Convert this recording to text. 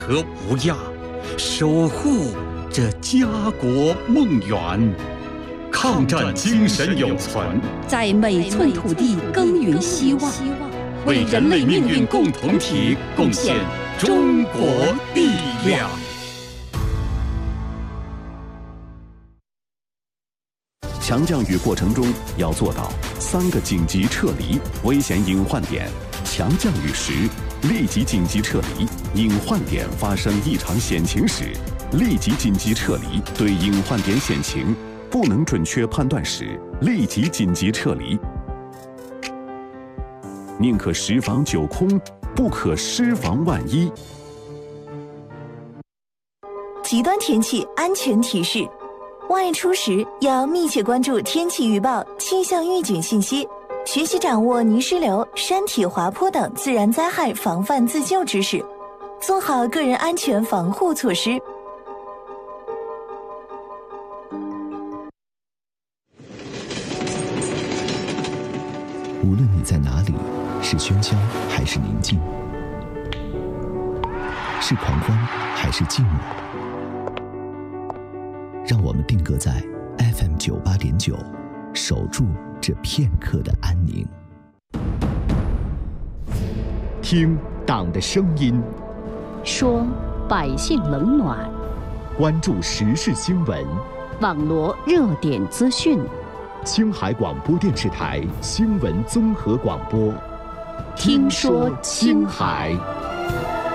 和无恙，守护这家国梦圆。抗战精神永存， 在每寸土地耕耘希望， 为人类命运共同体贡献中国力量。 强降雨过程中要做到3个紧急撤离危险隐患点。强降雨时，立即紧急撤离；隐患点发生异常险情时，立即紧急撤离。对隐患点险情不能准确判断时，立即紧急撤离。宁可10防9空，不可失防万一。 极端天气安全提示：外出时要密切关注天气预报、气象预警信息，学习掌握泥石流、山体滑坡等自然灾害防范自救知识，做好个人安全防护措施。 无论你在哪里，是喧嚣还是宁静，是狂欢还是静默，让我们定格在 FM 98.9，守住这片刻的安宁。 听党的声音， 说百姓冷暖， 关注时事新闻， 网罗热点资讯。 青海广播电视台新闻综合广播， 听说青海。